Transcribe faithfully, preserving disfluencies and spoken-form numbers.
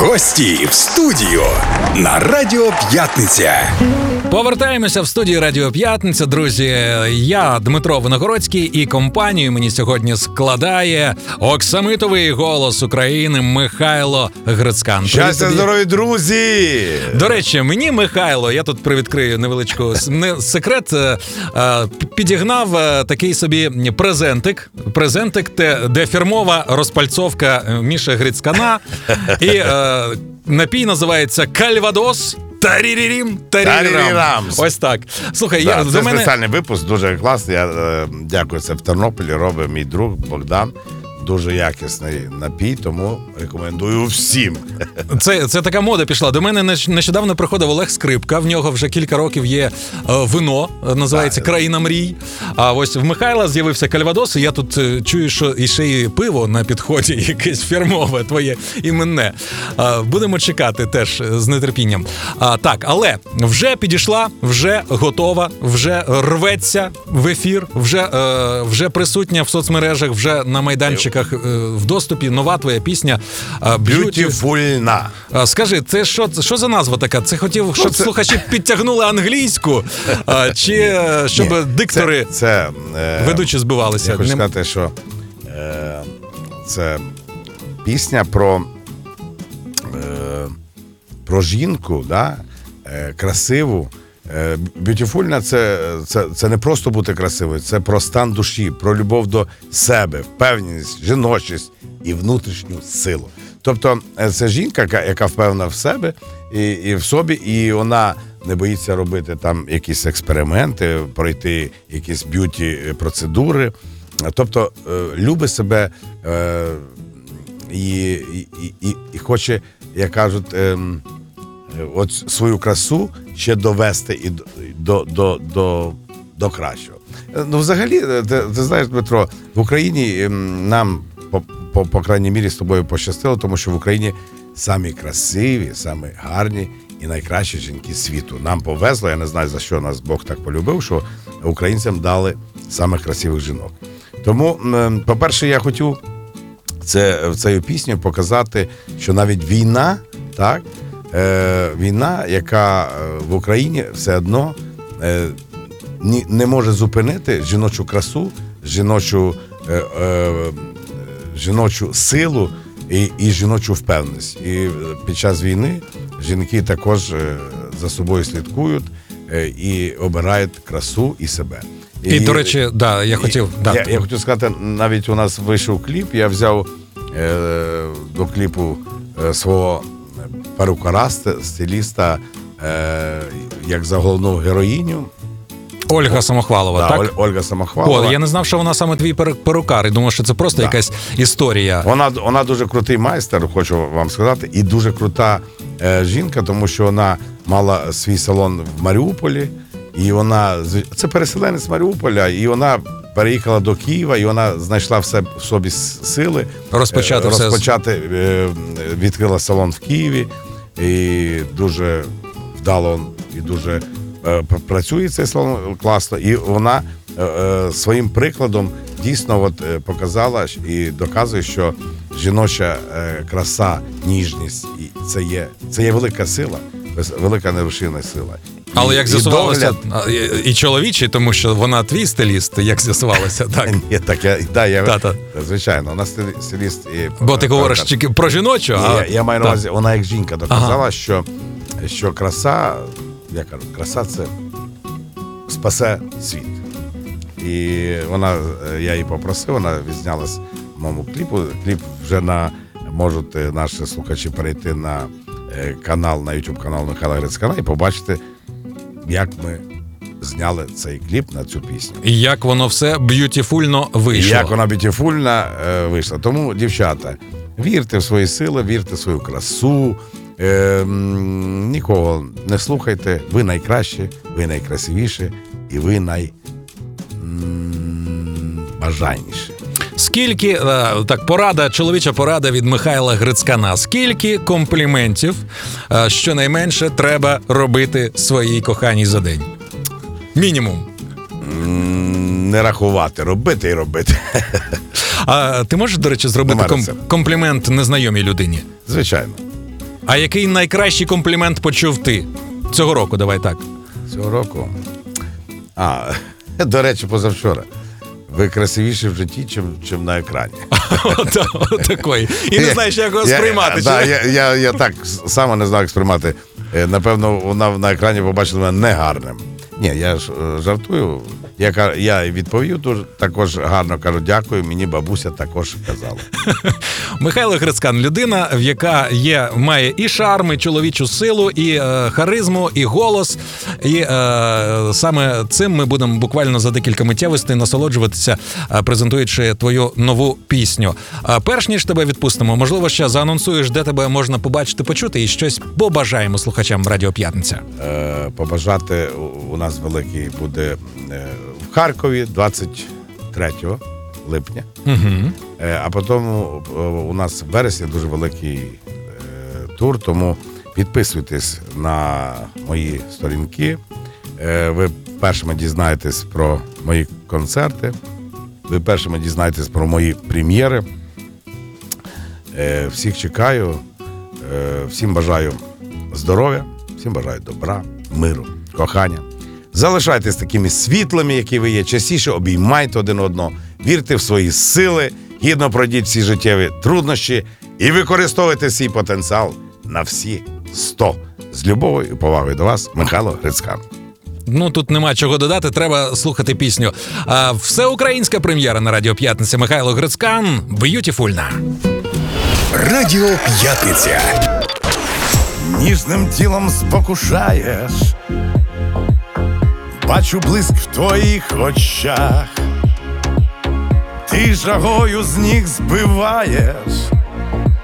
Гості в студію на Радіо П'ятниця. Повертаємося в студію Радіо П'ятниця, друзі. Я Дмитро Виногородський, і компанію мені сьогодні складає оксамитовий голос України Михайло Грицькан. Щастя, здорові, друзі! До речі, мені Михайло, я тут привідкрию невеличку секрет, підігнав такий собі презентик, презентик, де фірмова розпальцовка Міші Грицькана, і напій називається «Кальвадос». Тарірірім, тарірірам. Ось так. Слухай, да, я, це до мене... спеціальний випуск, дуже класний. Я е, дякую, це в Тернополі робить мій друг Богдан. Дуже якісний напій, тому рекомендую всім. Це, це така мода пішла. До мене нещодавно приходив Олег Скрипка, в нього вже кілька років є вино, називається «Країна мрій». А ось в Михайла з'явився «Кальвадос», і я тут чую, що і ще й пиво на підході, якесь фірмове твоє іменне. Будемо чекати теж з нетерпінням. А, так, але вже підійшла, вже готова, вже рветься в ефір, вже, е, вже присутня в соцмережах, вже на майданчиках в доступі нова твоя пісня «Б'ютіфульна». Скажи, це що, що за назва така? Це хотів, щоб це... слухачі підтягнули англійську, чи щоб Ні, диктори це, це, е, ведучі збивалися? Я хочу сказати, що е, це пісня про, е, про жінку, да? е, красиву. Б'ютіфульна це, це, це не просто бути красивою, це про стан душі, про любов до себе, впевненість, жіночість і внутрішню силу. Тобто це жінка, яка, яка впевнена в себе і, і в собі, і вона не боїться робити там якісь експерименти, пройти якісь б'юті-процедури. Тобто любить себе е, і, і, і, і хоче, як кажуть, е, от свою красу ще довести і до, до, до, до кращого. Ну, взагалі, ти, ти знаєш, Дмитро, в Україні нам, по, по, по крайній мірі, з тобою пощастило, тому що в Україні самі красиві, самі гарні і найкращі жінки світу. Нам повезло, я не знаю, за що нас Бог так полюбив, що українцям дали самих красивих жінок. Тому, по-перше, я хотів це, в цю пісню показати, що навіть війна, так, Е, війна, яка в Україні все одно е, ні, не може зупинити жіночу красу, жіночу, е, е, жіночу силу і, і жіночу впевненість. І під час війни жінки також е, за собою слідкують е, і обирають красу і себе. І, і до речі, да, я хотів... І, да. я, я хотів сказати, навіть у нас вийшов кліп, я взяв е, до кліпу е, свого перукара, стиліста, е, як за головну героїню. Ольга Самохвалова, да, так? Ольга Самохвалова. О, я не знав, що вона саме твій перукар, і думав, що це просто да. якась історія. Вона, вона дуже крутий майстер, хочу вам сказати, і дуже крута е, жінка, тому що вона мала свій салон в Маріуполі, і вона, це переселенець Маріуполя, і вона переїхала до Києва, і вона знайшла в, себе, в собі сили розпочати, е, розпочати все. е, відкрила салон в Києві, і дуже вдало і дуже е, працює цей салон класно. І вона е, е, своїм прикладом дійсно от, е, показала і доказує, що жіноча е, краса, ніжність і це є, це є велика сила, велика нерушимна сила. Але і, як з'ясувалося, і, і, і чоловічий, тому що вона твій стиліст, як з'ясувалося, так? Ні, так, я, да, я, Та-та. звичайно, вона стиліст. І, бо ти говориш тільки про жіночу, а... Я, я маю на увазі, вона як жінка доказала, ага. що, що краса, я кажу, краса це спасе світ. І вона, я її попросив, вона відзнялась в моєму кліпу. Кліп вже на, можуть наші слухачі перейти на канал, на YouTube канал Михайла Грицькана і побачити, як ми зняли цей кліп на цю пісню. І як воно все б'ютіфульно вийшло. І як вона б'ютіфульно е, вийшла. Тому, дівчата, вірте в свої сили, вірте в свою красу, е, нікого не слухайте. Ви найкращі, ви найкрасивіші і ви найбажайніші. Скільки, так, порада, чоловіча порада від Михайла Грицькана. Скільки компліментів, щонайменше, треба робити своїй коханій за день? Мінімум. Не рахувати, робити і робити. А ти можеш, до речі, зробити ком- комплімент незнайомій людині? Звичайно. А який найкращий комплімент почув ти? Цього року, давай так. Цього року. А, до речі, позавчора. Ви красивіші в житті, чим, чим на екрані. Такої. І не знаєш, як його сприймати. Я, да, я, я, я так саме не знаю, як сприймати. Е, Напевно, вона на екрані побачила мене негарним. Ні, я ж е, жартую. Я, ка- я відповів дуже, також гарно кажу, дякую, мені бабуся також казала. Михайло Грицькан – людина, в яка є, має і шарм, і чоловічу силу, і е, харизму, і голос. І е, саме цим ми будемо буквально за декілька миттєвостей насолоджуватися, е, презентуючи твою нову пісню. Е, перш ніж тебе відпустимо, можливо, ще заанонсуєш, де тебе можна побачити, почути, і щось побажаємо слухачам Радіо П'ятниця. Е, побажати, у- у нас великий буде е, в Харкові двадцять третього липня. Угу. Е, А потім е, у нас в вересні дуже великий е, тур, тому підписуйтесь на мої сторінки. Е, Ви першими дізнаєтесь про мої концерти, ви першими дізнаєтесь про мої прем'єри. Е, Всіх чекаю, е, всім бажаю здоров'я, всім бажаю добра, миру, кохання. Залишайтесь такими світлими, які ви є. Частіше обіймайте один одного, вірте в свої сили, гідно пройдіть всі життєві труднощі і використовуйте свій потенціал на всі сто. З любов'ю і повагою до вас, Михайло Грицькан. Ну, тут нема чого додати, треба слухати пісню. А, всеукраїнська прем'єра на Радіо П'ятниця. Михайло Грицькан «Б'ютіфульна». Радіо П'ятниця. Ніжним тілом спокушаєш, бачу блиск в твоїх очах, ти жагою з ніг збиваєш